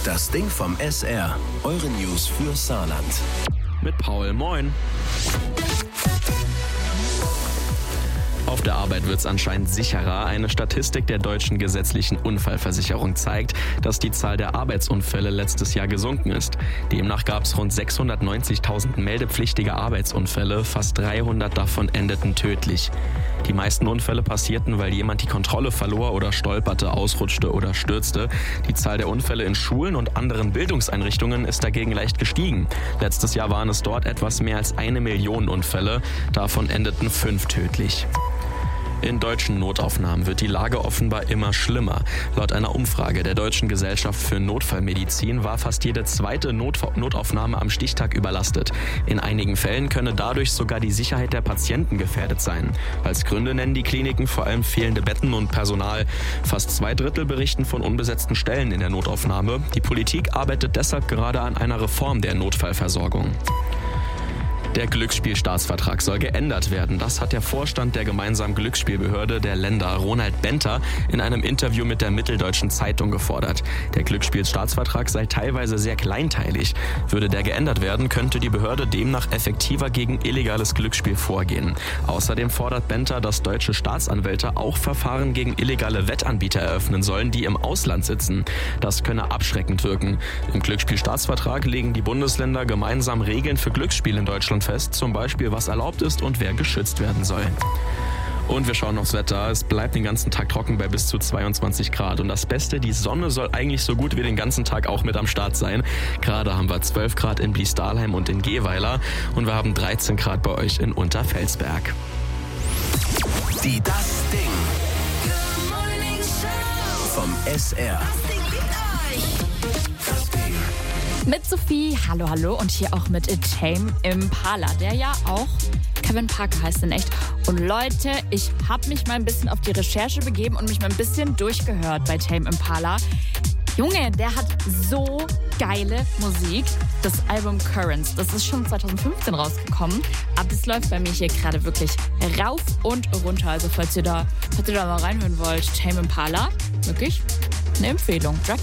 Das Ding vom SR. Eure News für Saarland. Mit Paul, moin. Auf der Arbeit wird es anscheinend sicherer. Eine Statistik der deutschen gesetzlichen Unfallversicherung zeigt, dass die Zahl der Arbeitsunfälle letztes Jahr gesunken ist. Demnach gab es rund 690.000 meldepflichtige Arbeitsunfälle, fast 300 davon endeten tödlich. Die meisten Unfälle passierten, weil jemand die Kontrolle verlor oder stolperte, ausrutschte oder stürzte. Die Zahl der Unfälle in Schulen und anderen Bildungseinrichtungen ist dagegen leicht gestiegen. Letztes Jahr waren es dort etwas mehr als 1 Million Unfälle, davon endeten 5 tödlich. In deutschen Notaufnahmen wird die Lage offenbar immer schlimmer. Laut einer Umfrage der Deutschen Gesellschaft für Notfallmedizin war fast jede zweite Notaufnahme am Stichtag überlastet. In einigen Fällen könne dadurch sogar die Sicherheit der Patienten gefährdet sein. Als Gründe nennen die Kliniken vor allem fehlende Betten und Personal. Fast 2/3 berichten von unbesetzten Stellen in der Notaufnahme. Die Politik arbeitet deshalb gerade an einer Reform der Notfallversorgung. Der Glücksspielstaatsvertrag soll geändert werden. Das hat der Vorstand der gemeinsamen Glücksspielbehörde der Länder, Ronald Benter, in einem Interview mit der Mitteldeutschen Zeitung gefordert. Der Glücksspielstaatsvertrag sei teilweise sehr kleinteilig. Würde der geändert werden, könnte die Behörde demnach effektiver gegen illegales Glücksspiel vorgehen. Außerdem fordert Benter, dass deutsche Staatsanwälte auch Verfahren gegen illegale Wettanbieter eröffnen sollen, die im Ausland sitzen. Das könne abschreckend wirken. Im Glücksspielstaatsvertrag legen die Bundesländer gemeinsam Regeln für Glücksspiel in Deutschland fest, zum Beispiel was erlaubt ist und wer geschützt werden soll. Und wir schauen aufs Wetter. Es bleibt den ganzen Tag trocken bei bis zu 22 Grad. Und das Beste, die Sonne soll eigentlich so gut wie den ganzen Tag auch mit am Start sein. Gerade haben wir 12 Grad in Bliesdahlheim und in Gehweiler und wir haben 13 Grad bei euch in Unterfelsberg. Die Das Ding vom SR. Mit Sophie, hallo und hier auch mit Tame Impala, der ja auch Kevin Parker heißt in echt. Und Leute, ich habe mich mal ein bisschen auf die Recherche begeben und mich mal ein bisschen durchgehört bei Tame Impala. Junge, der hat so geile Musik. Das Album Currents, das ist schon 2015 rausgekommen, aber das läuft bei mir hier gerade wirklich rauf und runter. Also falls ihr da mal reinhören wollt, Tame Impala, wirklich eine Empfehlung.